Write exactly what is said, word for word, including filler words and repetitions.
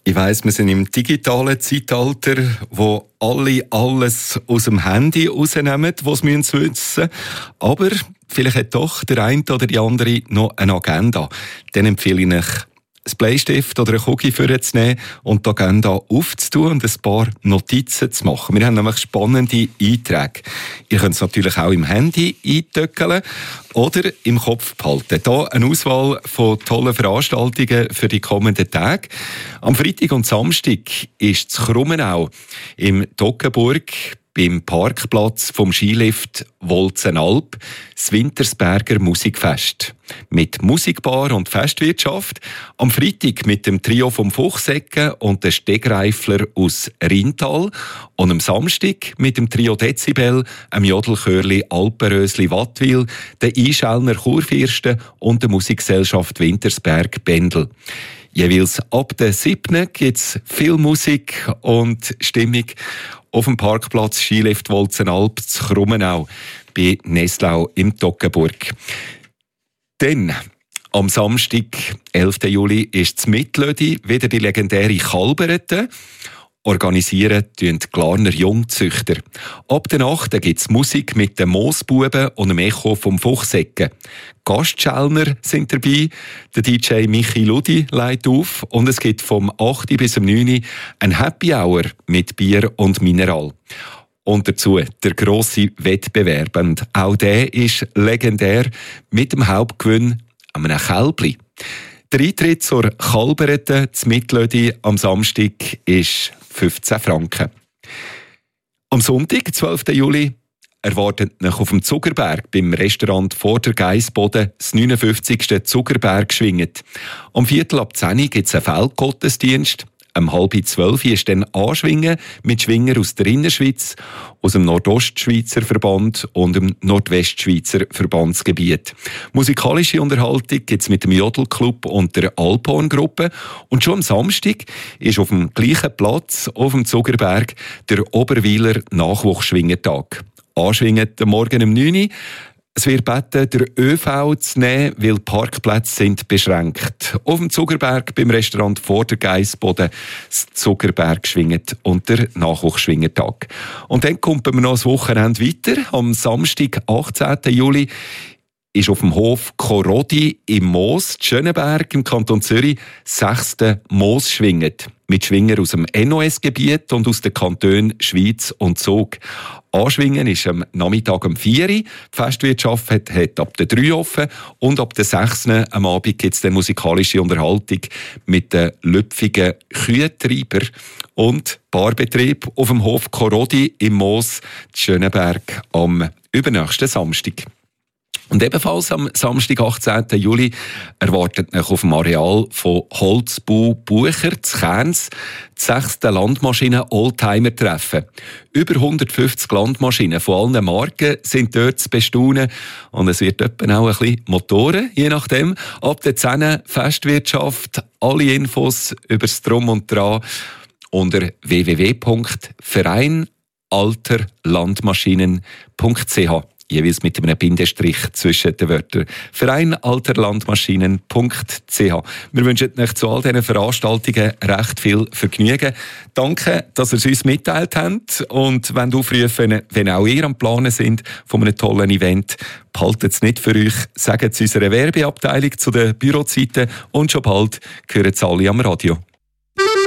Ich weiss, wir sind im digitalen Zeitalter, wo alle alles aus dem Handy rausnehmen, was sie wissen müssen. Aber vielleicht hat doch der eine oder die andere noch eine Agenda. Dann empfehle ich euch, ein Bleistift oder eine Kugel vorzunehmen und die Agenda aufzutun und ein paar Notizen zu machen. Wir haben nämlich spannende Einträge. Ihr könnt es natürlich auch im Handy eintöckeln oder im Kopf behalten. Hier eine Auswahl von tollen Veranstaltungen für die kommenden Tage. Am Freitag und Samstag ist in Krummenau im Toggenburg beim Parkplatz vom Skilift Wolzenalp das Wintersberger Musikfest. Mit Musikbar und Festwirtschaft. Am Freitag mit dem Trio vom Fuchsecken und den Stegreifler aus Rintal. Und am Samstag mit dem Trio Dezibel, dem Jodelchörli Alpenrösli Wattwil, den Einschellner Churfürsten und der Musikgesellschaft Wintersberg Bendel. Jeweils ab der siebten gibt es viel Musik und Stimmung auf dem Parkplatz Skilift Wolzenalp zu Krummenau bei Neslau im Toggenburg. Dann am Samstag, elften Juli, ist das Mittlödi wieder die legendäre Kalberete. Organisieren tun die Glarner Jungzüchter. Ab der Nacht gibt es Musik mit den Moosbuben und dem Echo vom Fuchsecken. Gastschellner sind dabei. Der D J Michi Ludi leitet auf. Und es gibt vom achten bis zum neunten ein Happy Hour mit Bier und Mineral. Und dazu der grosse Wettbewerb. Und auch der ist legendär mit dem Hauptgewinn einem Kälbli. Der Eintritt zur Kalberete zu Mittlödi am Samstag ist fünfzehn Franken. Am Sonntag, zwölften Juli, erwartet euch auf dem Zuckerberg beim Restaurant vor der Geissboden das neunundfünfzigste Zuckerberg schwinget. Am Viertel ab zehn gibt es einen Feldgottesdienst. Um halb zwölf ist dann Anschwingen mit Schwinger aus der Innerschweiz, aus dem Nordostschweizer Verband und dem Nordwestschweizer Verbandsgebiet. Musikalische Unterhaltung gibt es mit dem Jodelclub und der Alphorn-Gruppe. Und schon am Samstag ist auf dem gleichen Platz, auf dem Zuckerberg, der Oberwiler Nachwuchsschwingertag. Anschwingen am Morgen um neun Uhr. Es wird gebeten, der ÖV zu nehmen, weil die Parkplätze sind beschränkt. Auf dem Zuckerberg beim Restaurant vor der Geissboden das Zuckerberg schwinget und der Nachwuchsschwingertag. Und dann kommen wir noch das Wochenende weiter. Am Samstag, achtzehnten Juli, ist auf dem Hof Korodi im Moos, Schöneberg im Kanton Zürich, sechste Moos schwinget. Mit Schwinger aus dem N O S-Gebiet und aus den Kantonen Schweiz und Zug. Anschwingen ist am Nachmittag um vier Uhr. Die Festwirtschaft hat, hat ab der drei offen. Und ab der sechs am Abend gibt es dann musikalische Unterhaltung mit den lüpfigen Kühentreiber und Barbetrieb auf dem Hof Korodi im Moos, Schöneberg, am übernächsten Samstag. Und ebenfalls am Samstag, achtzehnten Juli, erwartet euch auf dem Areal von Holzbau Bucher zu Kerns das sechste Landmaschinen-Oldtimer-Treffen. Über hundertfünfzig Landmaschinen von allen Marken sind dort zu bestaunen. Und es wird etwa auch ein bisschen Motoren, je nachdem. Ab der zehn Festwirtschaft, alle Infos über das Drum und Dran unter w w w punkt verein alter landmaschinen punkt c h. Jeweils mit einem Bindestrich zwischen den Wörtern. verein alter landmaschinen punkt c h. Wir wünschen euch zu all diesen Veranstaltungen recht viel Vergnügen. Danke, dass ihr es uns mitteilt habt. Und wenn du aufrufen, wenn auch ihr am Planen sind von einem tollen Event, behaltet es nicht für euch. Sagt es unserer Werbeabteilung zu den Bürozeiten und schon bald hören es alle am Radio.